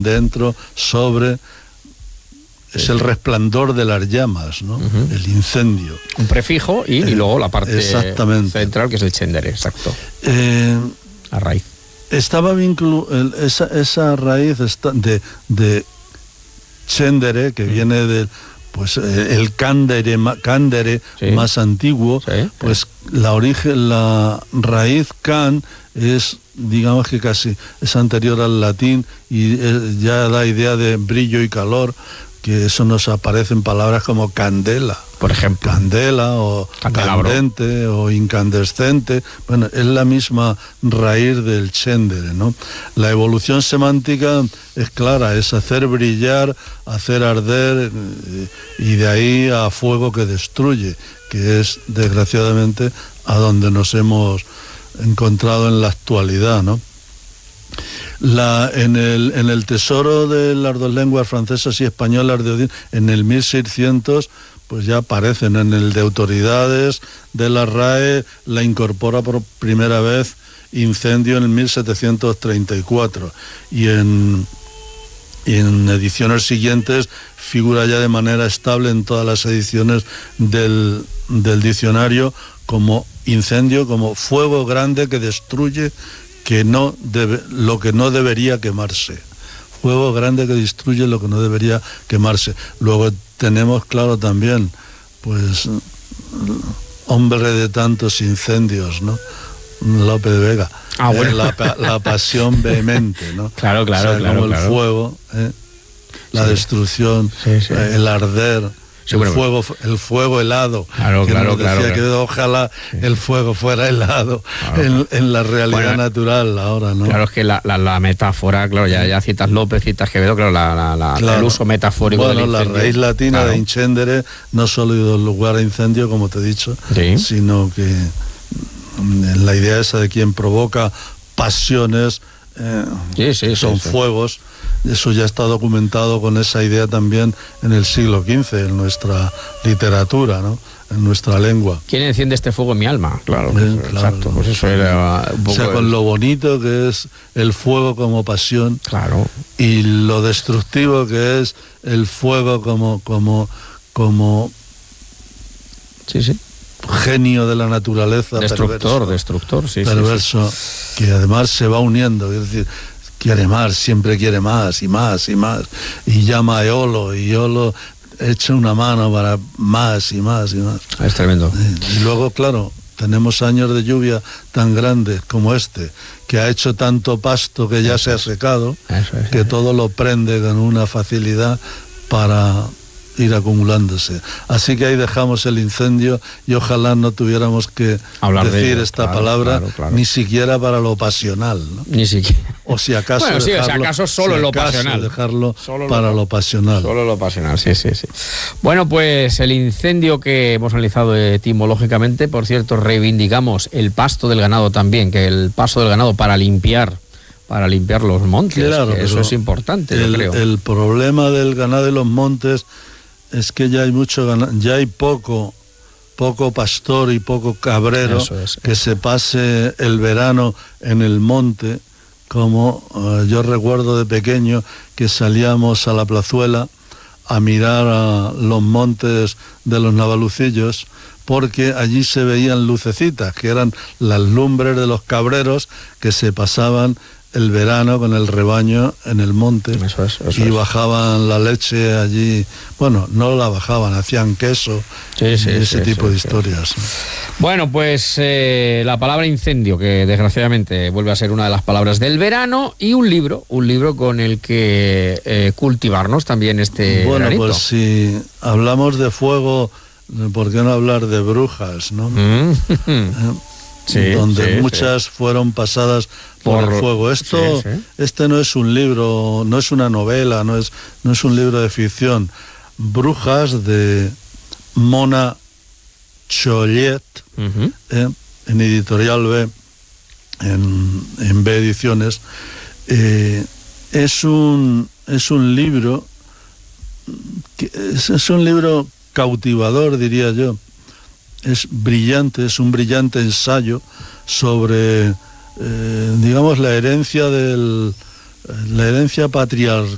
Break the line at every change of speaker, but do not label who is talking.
dentro, sobre... Es el resplandor de las llamas, ¿no? El incendio.
Un prefijo y luego la parte central, que es el Tsendere, exacto. La raíz.
Estaba esa raíz de Tsendere, que viene del... Pues el Kandere más antiguo, pues la raíz Kan es, digamos que casi es anterior al latín y ya da idea de brillo y calor, que eso nos aparece en palabras como candela,
por ejemplo.
Candela o candente o incandescente. Bueno, es la misma raíz del Tsendere, ¿no? La evolución semántica es clara, es hacer brillar, hacer arder, y de ahí a fuego que destruye, que es desgraciadamente a donde nos hemos encontrado en la actualidad, ¿no? En el tesoro de las dos lenguas francesas y españolas de Odín, en el 1600, pues ya aparecen en el de autoridades de la RAE, la incorpora por primera vez incendio en el 1734, y en ediciones siguientes figura ya de manera estable en todas las ediciones del diccionario como incendio, como fuego grande que destruye lo que no debería quemarse. Fuego grande que destruye lo que no debería quemarse. Luego tenemos, claro, también, pues, hombre de tantos incendios, ¿no? Lope de Vega. Bueno. La pasión vehemente, ¿no?
Claro.
Como el fuego, la destrucción, el arder. Sí, el fuego helado. Claro. Que ojalá el fuego fuera helado en la realidad natural ahora, ¿no?
Claro, es que la metáfora, claro, ya citas López, citas Quevedo, claro, el uso metafórico del incendio.
La raíz latina de incendere no solo dio lugar a incendio, como te he dicho, sino que en la idea esa de quien provoca pasiones, son fuegos. Eso ya está documentado con esa idea también en el siglo XV, en nuestra literatura, ¿no? En nuestra lengua.
¿Quién enciende este fuego en mi alma? Claro, exacto. Pues eso era un poco...
con lo bonito que es el fuego como pasión,
claro,
y lo destructivo que es el fuego como genio de la naturaleza,
destructor,
perverso, que además se va uniendo, es decir, quiere más, siempre quiere más y más y más, y llama a Eolo, y Eolo echa una mano para más y más y más.
Es tremendo.
Y luego, claro, tenemos años de lluvia tan grandes como este, que ha hecho tanto pasto que ya se ha secado, que todo lo prende con una facilidad para ir acumulándose. Así que ahí dejamos el incendio, y ojalá no tuviéramos que decir esta palabra, ni siquiera para lo pasional, ¿no?
Ni siquiera.
O si acaso,
solo lo pasional.
Dejarlo para lo pasional.
Solo lo pasional, sí. Bueno, pues el incendio que hemos analizado etimológicamente, por cierto, reivindicamos el pasto del ganado también, que el paso del ganado para limpiar los montes,
claro,
eso es importante, yo creo.
El problema del ganado y los montes es que ya hay mucho ganado, ya hay poco pastor y poco cabrero que se pase el verano en el monte, como yo recuerdo de pequeño que salíamos a la plazuela a mirar a los montes de los Navalucillos, porque allí se veían lucecitas, que eran las lumbres de los cabreros que se pasaban el verano con el rebaño en el monte.
Eso
y bajaban la leche allí, bueno, no la bajaban, hacían queso, ese tipo de historias.
Bueno, pues la palabra incendio, que desgraciadamente vuelve a ser una de las palabras del verano, y un libro con el que cultivarnos también este
veranito.
Pues
si hablamos de fuego, ¿por qué no hablar de brujas, no? Donde muchas fueron pasadas por el fuego. Este no es un libro, no es una novela, no es un libro de ficción. Brujas, de Mona Chollet, en Editorial B, en B Ediciones. Es un libro es un libro cautivador, diría yo. Es brillante, es un brillante ensayo sobre, digamos, la herencia patriarcal